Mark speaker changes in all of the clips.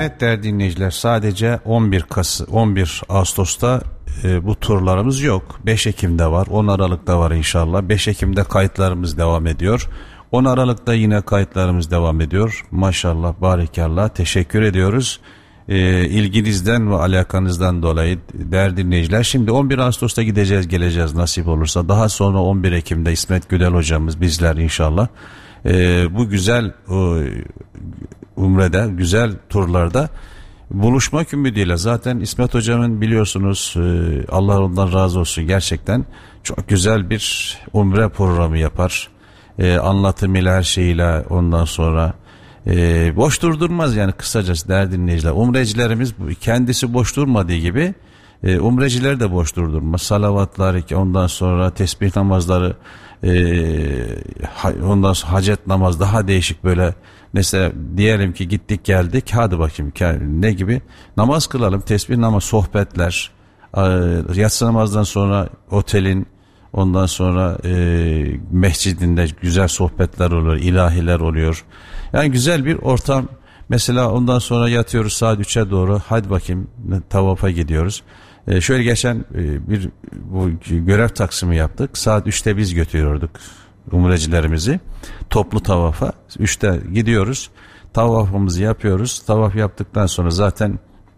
Speaker 1: Evet değerli dinleyiciler, sadece 11 Ağustos'ta bu turlarımız yok. 5 Ekim'de var, 10 Aralık'ta var inşallah. 5 Ekim'de kayıtlarımız devam ediyor. 10 Aralık'ta yine kayıtlarımız devam ediyor. Maşallah, barikallah, teşekkür ediyoruz. İlginizden ve alakanızdan dolayı değerli dinleyiciler. Şimdi 11 Ağustos'ta gideceğiz, geleceğiz nasip olursa. Daha sonra 11 Ekim'de İsmet Gülel hocamız, bizler inşallah bu güzel umrede, güzel turlarda buluşmak ümidiyle. Zaten İsmet hocamın biliyorsunuz, Allah ondan razı olsun, gerçekten çok güzel bir umre programı yapar. Anlatımıyla, her şeyiyle, ondan sonra boş durdurmaz yani, kısacası değerli dinleyiciler. Umrecilerimiz kendisi boş durmadığı gibi umreciler de boş durdurmaz. Salavatlar, ondan sonra tesbih namazları, ondan sonra hacet namaz, daha değişik böyle. Mesela diyelim ki gittik geldik, hadi bakayım ne gibi namaz kılalım, tesbih namaz, sohbetler, yatsı namazdan sonra otelin, ondan sonra mescidinde güzel sohbetler oluyor, ilahiler oluyor. Yani güzel bir ortam. Mesela ondan sonra yatıyoruz saat 3'e doğru, hadi bakayım tavafa gidiyoruz. Şöyle geçen bu görev taksimi yaptık. Saat 3'te biz götürüyorduk umrecilerimizi toplu tavafa. 3'te gidiyoruz, tavafımızı yapıyoruz. Tavaf yaptıktan sonra zaten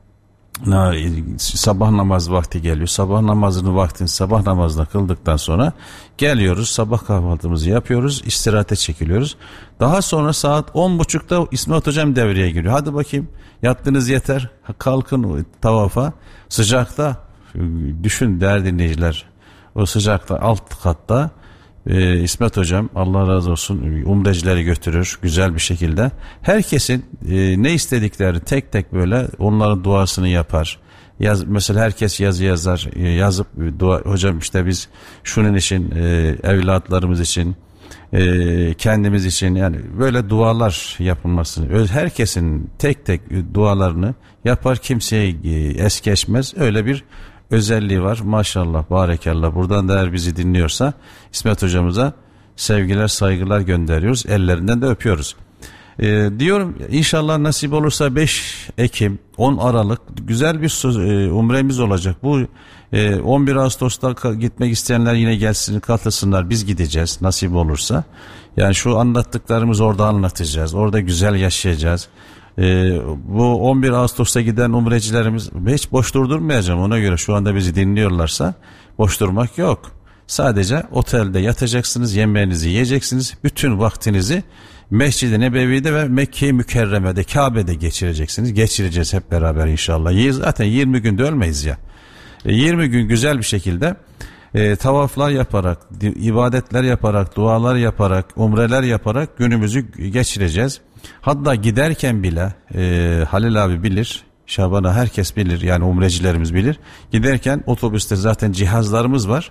Speaker 1: sabah namaz vakti geliyor. Sabah namazını kıldıktan sonra geliyoruz, sabah kahvaltımızı yapıyoruz, istirahate çekiliyoruz. Daha sonra saat 10.30'da İsmet hocam devreye giriyor. Hadi bakayım, yattınız yeter, kalkın tavafa. Sıcakta, düşün değerli dinleyiciler, o sıcakta alt katta İsmet hocam, Allah razı olsun, umrecileri götürür güzel bir şekilde. Herkesin ne istedikleri tek tek böyle onların duasını yapar. Mesela herkes yazı yazar, yazıp dua, hocam işte biz şunun için, evlatlarımız için, kendimiz için, yani böyle dualar yapılmasını, herkesin tek tek dualarını yapar, kimseye es geçmez. Öyle bir özelliği var. Maşallah, barekallah. Buradan da eğer bizi dinliyorsa İsmet hocamıza sevgiler, saygılar gönderiyoruz. Ellerinden de öpüyoruz. Diyorum, inşallah nasip olursa 5 Ekim, 10 Aralık güzel bir umremiz olacak. Bu 11 Ağustos'ta gitmek isteyenler yine gelsin, katılsınlar. Biz gideceğiz nasip olursa. Yani şu anlattıklarımız orada anlatacağız. Orada güzel yaşayacağız. Bu 11 Ağustos'ta giden umrecilerimiz, hiç boş durdurmayacağım, ona göre şu anda bizi dinliyorlarsa boş durmak yok. Sadece otelde yatacaksınız, yemeğinizi yiyeceksiniz, bütün vaktinizi Mescid-i Nebevi'de ve Mekke-i Mükerreme'de, Kabe'de geçireceğiz hep beraber inşallah. Zaten 20 günde ölmeyiz ya. 20 gün güzel bir şekilde tavaflar yaparak, ibadetler yaparak, dualar yaparak, umreler yaparak günümüzü geçireceğiz. Hatta giderken bile Halil abi bilir, Şaban'a herkes bilir, yani umrecilerimiz bilir. Giderken otobüste zaten cihazlarımız var.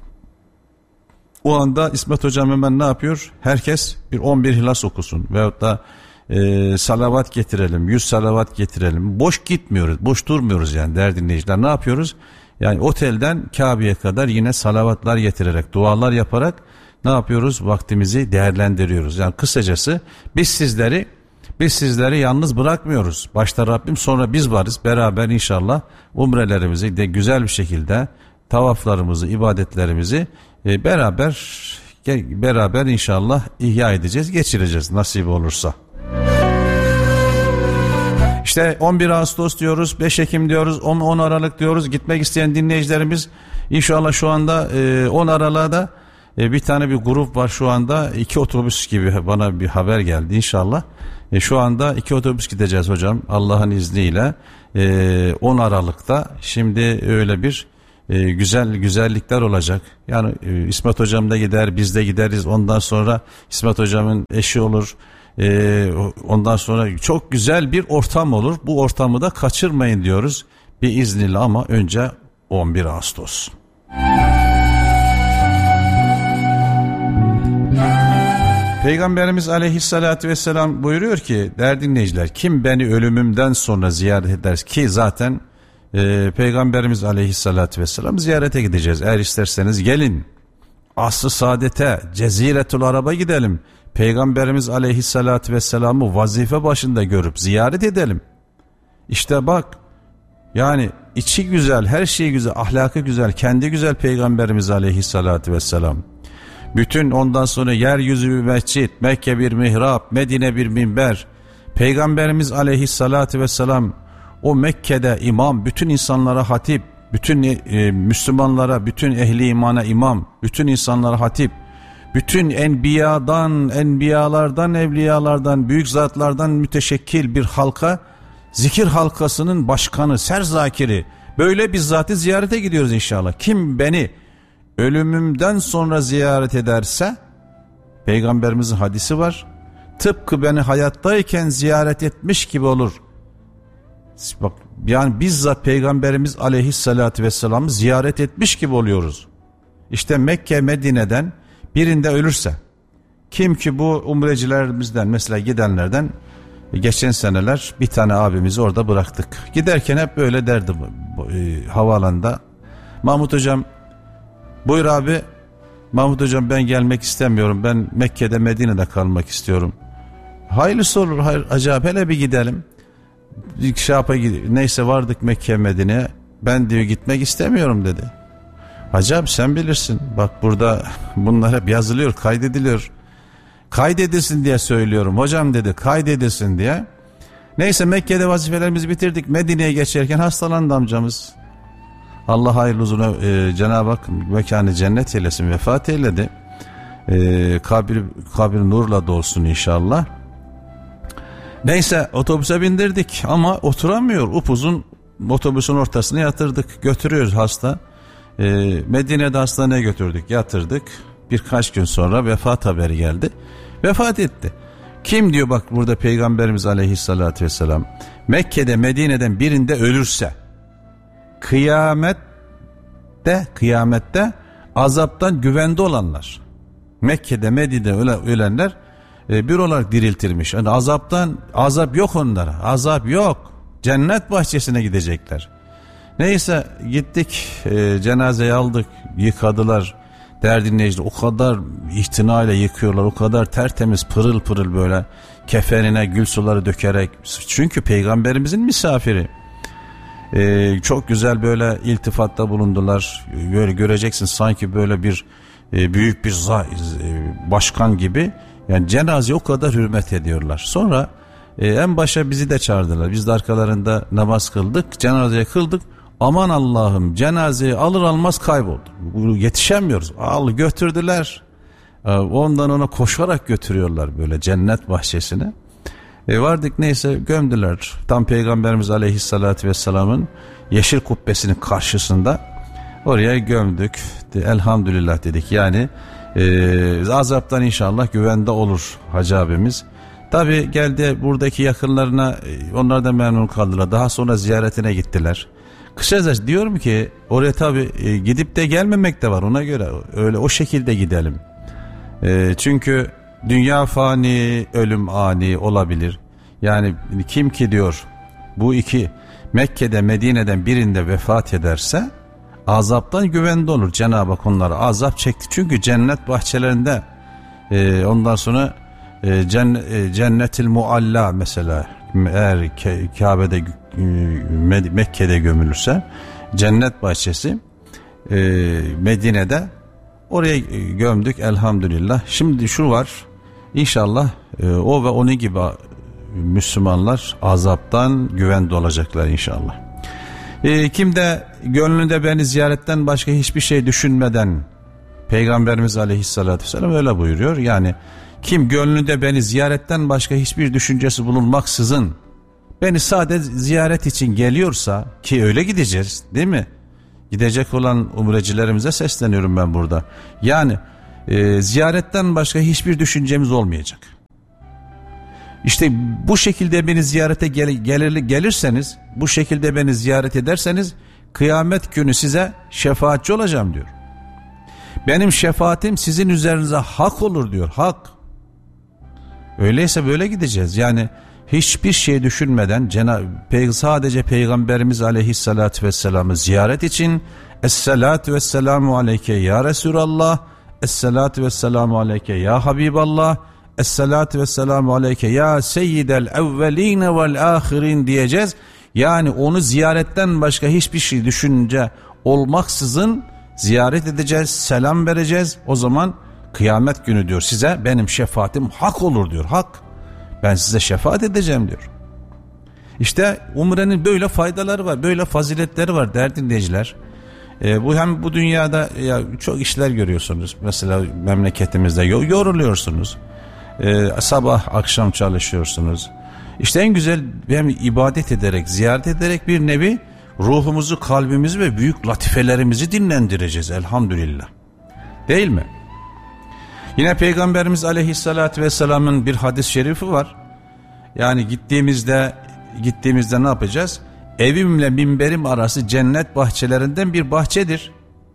Speaker 1: O anda İsmet hocam hemen ne yapıyor? Herkes bir 11 İhlas okusun veyahut da salavat getirelim, 100 salavat getirelim. Boş gitmiyoruz, boş durmuyoruz yani değerli dinleyiciler. Ne yapıyoruz? Yani otelden Kabe'ye kadar yine salavatlar getirerek, dualar yaparak ne yapıyoruz? Vaktimizi değerlendiriyoruz. Yani kısacası biz sizleri yalnız bırakmıyoruz. Başta Rabbim, sonra biz varız. Beraber inşallah umrelerimizi de güzel bir şekilde, tavaflarımızı, ibadetlerimizi beraber inşallah ihya edeceğiz, geçireceğiz nasip olursa. İşte 11 Ağustos diyoruz, 5 Ekim diyoruz, 10 Aralık diyoruz. Gitmek isteyen dinleyicilerimiz inşallah şu anda 10 Aralık'a da bir tane bir grup var şu anda. 2 otobüs gibi bana bir haber geldi inşallah. Şu anda 2 otobüs gideceğiz hocam Allah'ın izniyle 10 Aralık'ta. Şimdi öyle bir güzellikler olacak. Yani İsmet hocam da gider, biz de gideriz. Ondan sonra İsmet hocamın eşi olur. Ondan sonra çok güzel bir ortam olur. Bu ortamı da kaçırmayın diyoruz biiznillah, ama önce 11 Ağustos. Peygamberimiz aleyhissalatü vesselam buyuruyor ki değerli dinleyiciler, kim beni ölümümden sonra ziyaret eder, ki zaten Peygamberimiz aleyhissalatü vesselam ziyarete gideceğiz. Eğer isterseniz gelin Asr-ı Saadet'e, Ceziretul Arab'a gidelim. Peygamberimiz aleyhissalatü vesselam'ı vazife başında görüp ziyaret edelim. İşte bak, yani içi güzel, her şey güzel, ahlakı güzel, kendi güzel Peygamberimiz aleyhissalatü vesselam. Bütün ondan sonra yeryüzü bir mescit, Mekke bir mihrap, Medine bir minber. Peygamberimiz aleyhissalatü vesselam o Mekke'de imam, bütün insanlara hatip, bütün Müslümanlara, bütün ehli imana imam, bütün insanlara hatip, bütün enbiyalardan, evliyalardan, büyük zatlardan müteşekkil bir halka, zikir halkasının başkanı, serzakiri, böyle bir zatı ziyarete gidiyoruz inşallah. Kim beni ölümümden sonra ziyaret ederse, Peygamberimizin hadisi var, tıpkı beni hayattayken ziyaret etmiş gibi olur. Bak, yani bizzat Peygamberimiz aleyhissalatü vesselam'ı ziyaret etmiş gibi oluyoruz. İşte Mekke, Medine'den birinde ölürse, kim ki bu umrecilerimizden mesela gidenlerden, geçen seneler bir tane abimizi orada bıraktık. Giderken hep böyle derdi havaalanında, Mahmut hocam, buyur abi, Mahmut hocam ben gelmek istemiyorum, ben Mekke'de Medine'de kalmak istiyorum. Hayırlısı olur, hayır, acaba hele bir gidelim. Neyse vardık Mekke Medine'ye, ben diyor gitmek istemiyorum dedi. Acaba sen bilirsin, bak burada bunlar hep yazılıyor, kaydediliyor. Kaydedilsin diye söylüyorum hocam dedi, kaydedilsin diye. Neyse Mekke'de vazifelerimizi bitirdik, Medine'ye geçerken hastalandı amcamız. Allah hayırlı uzun, Cenab-ı Hak mekanı cennet eylesin, vefat eyledi. Kabri nurla dolsun inşallah. Neyse otobüse bindirdik ama oturamıyor, upuzun otobüsün ortasına yatırdık, götürüyoruz hasta. Medine'de hastaneye götürdük, yatırdık. Birkaç gün sonra vefat haberi geldi, vefat etti. Kim diyor bak burada Peygamberimiz aleyhissalatü vesselam, Mekke'de Medine'den birinde ölürse kıyamette azaptan güvende olanlar, Mekke'de Medine'de ölenler bir olarak diriltilmiş. Yani azap yok onlara, azap yok, cennet bahçesine gidecekler. Neyse gittik, cenazeyi aldık, yıkadılar. Değerli dinleyiciler, o kadar ihtinayla yıkıyorlar, o kadar tertemiz, pırıl pırıl, böyle kefenine gül suları dökerek, çünkü Peygamberimizin misafiri. Çok güzel böyle iltifatta bulundular. Böyle göreceksin sanki böyle bir büyük bir başkan gibi. Yani cenazeye o kadar hürmet ediyorlar. Sonra en başa bizi de çağırdılar. Biz de arkalarında namaz kıldık, cenazeye kıldık. Aman Allah'ım, cenazeyi alır almaz kayboldu. Yetişemiyoruz. Götürdüler. Ondan ona koşarak götürüyorlar böyle cennet bahçesine. Vardık, neyse gömdüler. Tam Peygamberimiz aleyhissalatü vesselamın yeşil kubbesinin karşısında, oraya gömdük. Elhamdülillah dedik. Yani azaptan inşallah güvende olur hacı abimiz. Tabi geldi buradaki yakınlarına, onlar da memnun kaldılar. Daha sonra ziyaretine gittiler. Kısaca diyorum ki oraya tabi gidip de gelmemek de var, ona göre öyle o şekilde gidelim. Çünkü dünya fani, ölüm ani olabilir. Yani kim ki diyor bu iki Mekke'de Medine'den birinde vefat ederse azaptan güvende olur. Cenab-ı Hak onlara azap çekti. Çünkü cennet bahçelerinde ondan sonra cennetil mualla mesela, eğer Kabe'de Mekke'de gömülürse cennet bahçesi Medine'de, oraya gömdük elhamdülillah. Şimdi şu var, inşallah o ve onun gibi Müslümanlar azaptan güvende olacaklar inşallah. Kim de gönlünde beni ziyaretten başka hiçbir şey düşünmeden, Peygamberimiz aleyhissalatü vesselam öyle buyuruyor. Yani kim gönlünde beni ziyaretten başka hiçbir düşüncesi bulunmaksızın beni sadece ziyaret için geliyorsa, ki öyle gideceğiz değil mi? Gidecek olan umrecilerimize sesleniyorum ben burada. Yani ziyaretten başka hiçbir olmayacak. İşte bu şekilde beni ziyarete gelirseniz, bu şekilde beni ziyaret ederseniz, kıyamet günü size şefaatçi olacağım diyor. Benim şefaatim sizin üzerinize hak olur diyor, hak. Öyleyse böyle gideceğiz. Yani hiçbir şey düşünmeden sadece Peygamberimiz aleyhissalatü vesselam'ı ziyaret için, Esselatu vesselamu aleyke ya Resulallah, Esselatu vesselamu aleyke ya Habiballah, Esselatu vesselamu aleyke ya seyyidel evveline vel ahirin diyeceğiz. Yani onu ziyaretten başka hiçbir şey düşünce olmaksızın ziyaret edeceğiz, selam vereceğiz. O zaman kıyamet günü diyor size benim şefaatim hak olur diyor. Hak. Ben size şefaat edeceğim diyor. İşte umrenin böyle faydaları var, böyle faziletleri var değerli dinleyiciler. Bu hem bu dünyada ya çok işler görüyorsunuz. Mesela memleketimizde yoruluyorsunuz. Sabah akşam çalışıyorsunuz. İşte en güzel hem ibadet ederek, ziyaret ederek bir nevi ruhumuzu, kalbimizi ve büyük latifelerimizi dinlendireceğiz elhamdülillah. Değil mi? Yine Peygamberimiz Aleyhisselatü Vesselam'ın bir hadis-i şerifi var. Yani gittiğimizde ne yapacağız? Evimle minberim arası cennet bahçelerinden bir bahçedir.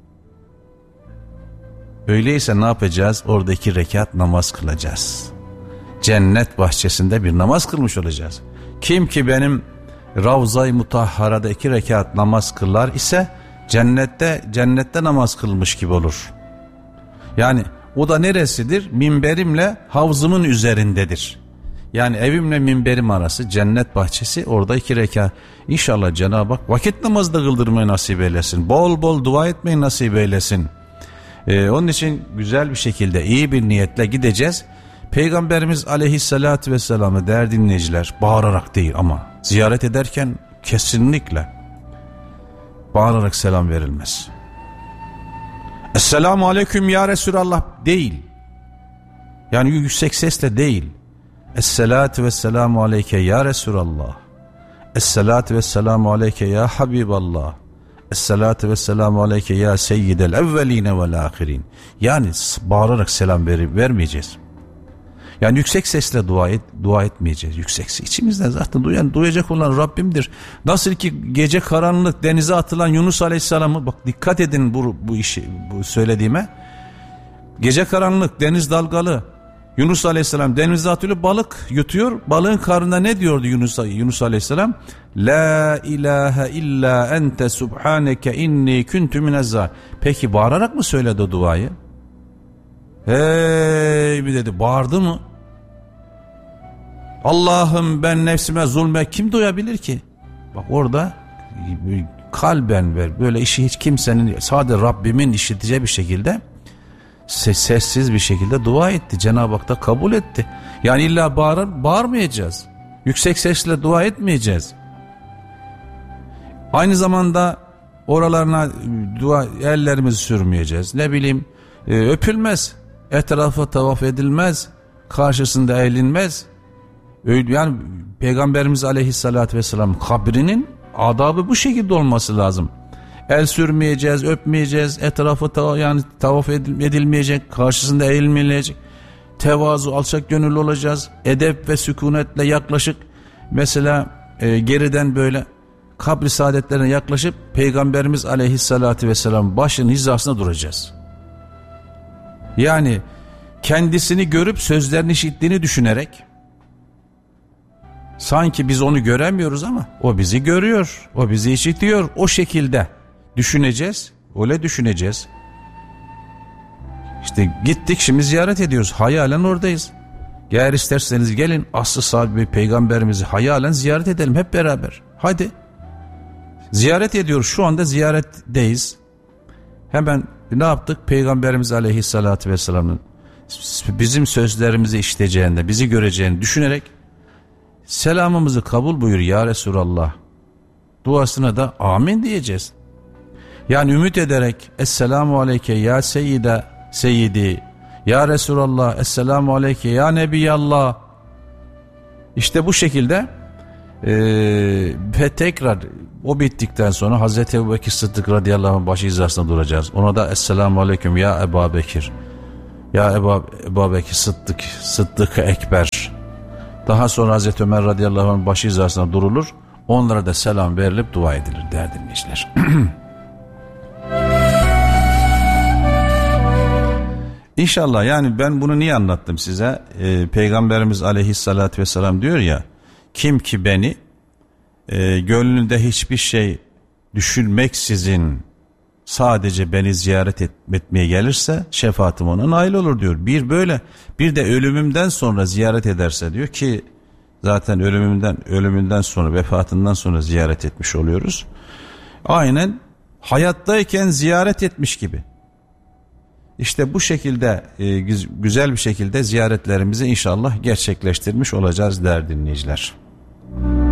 Speaker 1: Öyleyse ne yapacağız? Orada 2 rekat namaz kılacağız. Cennet bahçesinde bir namaz kılmış olacağız. Kim ki benim Ravza-i Mutahhara'da 2 rekat namaz kılar ise cennette namaz kılmış gibi olur. Yani o da neresidir? Minberimle havzımın üzerindedir. Yani evimle minberim arası cennet bahçesi, orada 2 rekat. İnşallah Cenab-ı Hak vakit namazı da kıldırmayı nasip eylesin. Bol bol dua etmeyi nasip eylesin. Onun için güzel bir şekilde iyi bir niyetle gideceğiz. Peygamberimiz Aleyhisselatü Vesselam'ı değerli dinleyiciler bağırarak değil ama ziyaret ederken kesinlikle bağırarak selam verilmez. Esselamu Aleyküm ya Resulallah değil. Yani yüksek sesle değil. Esselatu vesselamu aleyke ya Resulallah. Esselatu vesselamu aleyke ya Habiballah. Esselatu vesselamu aleyke ya seyyidel evveline vel ahirin. Yani bağırarak selam vermeyeceğiz. Yani yüksek sesle dua etmeyeceğiz. Yüksek içimizden zaten duyacak olan Rabbimdir. Nasıl ki gece karanlık denize atılan Yunus Aleyhisselam'ı, bak dikkat edin bu işi, bu söylediğime. Gece karanlık, deniz dalgalı. Yunus Aleyhisselam denize atıyor, balık yutuyor. Balığın karnında ne diyordu Yunus Aleyhisselam? La ilahe illa ente subhaneke inni kuntu minezzâ. Peki bağırarak mı söyledi o duayı? Hey mi dedi, bağırdı mı? Allah'ım ben nefsime zulme kim duyabilir ki? Bak orada kalben ver, böyle işi hiç kimsenin, sadece Rabbimin işiteceği bir şekilde sessiz bir şekilde dua etti. Cenab-ı Hak da kabul etti. Yani illa bağırmayacağız. Yüksek sesle dua etmeyeceğiz. Aynı zamanda oralarına ellerimizi sürmeyeceğiz. Ne bileyim öpülmez. Etrafa tavaf edilmez. Karşısında eğilinmez. Yani Peygamberimiz Aleyhisselatü Vesselam kabrinin adabı bu şekilde olması lazım. El sürmeyeceğiz, öpmeyeceğiz, etrafı tavaf edilmeyecek, karşısında eğilmeyecek, tevazu, alçak gönüllü olacağız, edep ve sükunetle yaklaşık, mesela geriden böyle kabri saadetlerine yaklaşıp Peygamberimiz Aleyhisselatü Vesselam başının hizasına duracağız. Yani kendisini görüp sözlerini işittiğini düşünerek, sanki biz onu göremiyoruz ama o bizi görüyor, o bizi işitiyor, o şekilde düşüneceğiz, öyle düşüneceğiz. İşte gittik, şimdi ziyaret ediyoruz, hayalen oradayız. Eğer isterseniz gelin aslı sahibi Peygamberimizi hayalen ziyaret edelim hep beraber. Hadi. Ziyaret ediyoruz, şu anda ziyaretteyiz. Hemen ne yaptık? Peygamberimiz Aleyhisselatü Vesselam'ın bizim sözlerimizi işiteceğini, bizi göreceğini düşünerek selamımızı kabul buyur ya Resulallah duasına da amin diyeceğiz. Yani ümit ederek Esselamu aleyke ya seyyidi ya Resulallah, Esselamu aleyke ya Nebiyallah. İşte bu şekilde ve tekrar o bittikten sonra Hazreti Ebubekir Sıddık radıyallahu anh başı hizasına duracağız. Ona da Esselamu aleyküm ya Ebu Bekir, ya Ebu Bekir Sıddık Ekber. Daha sonra Hazreti Ömer radıyallahu anh başı hizasına durulur. Onlara da selam verilip dua edilir değerli dinleyiciler. İnşallah, yani ben bunu niye anlattım size? Peygamberimiz Aleyhisselatü Vesselam diyor ya, kim ki beni gönlünde hiçbir şey düşünmeksizin sadece beni ziyaret etmeye gelirse şefaatim ona nail olur diyor. Bir böyle, bir de ölümümden sonra ziyaret ederse diyor ki zaten ölümünden sonra, vefatından sonra ziyaret etmiş oluyoruz. Aynen hayattayken ziyaret etmiş gibi. İşte bu şekilde güzel bir şekilde ziyaretlerimizi inşallah gerçekleştirmiş olacağız değerli dinleyiciler.